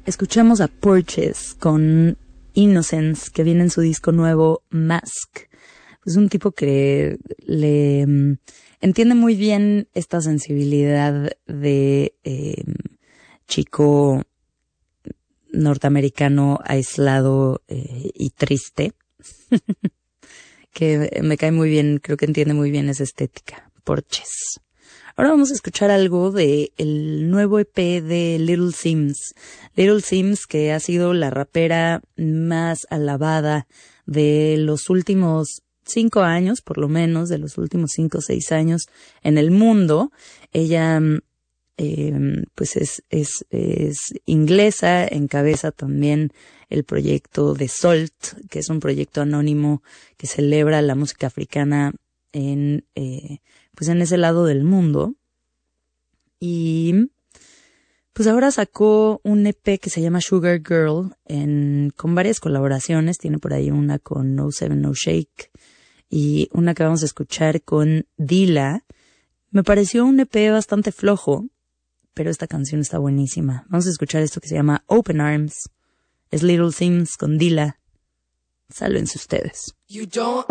Escuchamos a Porches con Innocence, que viene en su disco nuevo Mask. Es un tipo que le entiende muy bien esta sensibilidad de chico norteamericano aislado y triste, que me cae muy bien, creo que entiende muy bien esa estética. Porches. Ahora vamos a escuchar algo de el nuevo EP de Little Sims. Little Sims, que ha sido la rapera más alabada de los últimos 5 años, por lo menos, de los últimos 5 o 6 años en el mundo. Ella, pues es inglesa, encabeza también el proyecto de Salt, que es un proyecto anónimo que celebra la música africana en ese lado del mundo. Y pues ahora sacó un EP que se llama Sugar Girl con varias colaboraciones. Tiene por ahí una con No Seven No Shake y una que vamos a escuchar con Dilla. Me pareció un EP bastante flojo, pero esta canción está buenísima. Vamos a escuchar esto que se llama Open Arms. Es Little Sims con Dilla. Sálvense ustedes. You don't